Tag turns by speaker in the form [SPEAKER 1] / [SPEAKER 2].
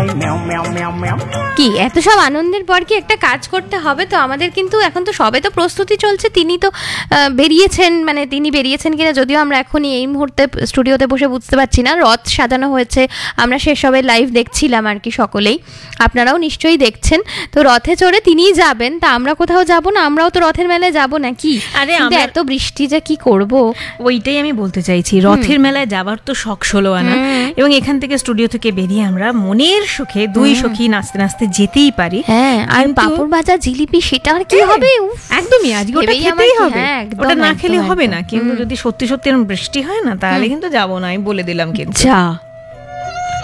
[SPEAKER 1] কি এত সব আনন্দের পর কি একটা কাজ করতে হবে তো আমাদের, কিন্তু এখন তো সবে তো প্রস্তুতি চলছে। তিনি তো বেরিয়েছেন, মানে তিনি বেরিয়েছেন কিনা যদিও আমরা এখনই এই মুহূর্তে স্টুডিওতে বসে বুঝতে পারছি না। রথ সাজানো হয়েছে, আমরা সেসবের লাইভ দেখছিলাম আর কি, সকলেই আপনারাও নিশ্চয়ই দেখছেন। তো রথে চড়ে তিনিই যাবেন, তা আমরা কোথাও যাব না? আমরাও তো রথের মেলায় যাব নাকি?
[SPEAKER 2] আরে
[SPEAKER 1] এত বৃষ্টি যে কি করব,
[SPEAKER 2] ওইটাই আমি বলতে চাইছি। রথের মেলায় যাবার তো শখ ষোলো আনা, এবং এখান থেকে স্টুডিও থেকে বেরিয়ে আমরা মনের সুখে দুই সখী নাচতে নাচতে যেতেই পারি।
[SPEAKER 1] হ্যাঁ, আর পাঁপড় ভাজা জিলিপি সেটা আর কি হবে?
[SPEAKER 2] একদমই, আজকে ওটা খেতেই হবে, ওটা না খেলে হবে না। কিন্তু
[SPEAKER 1] একদম।
[SPEAKER 2] যদি সত্যি সত্যি এরকম বৃষ্টি হয় না, তাহলে কিন্তু যাবো না, আমি বলে দিলাম। কিন্তু
[SPEAKER 1] যা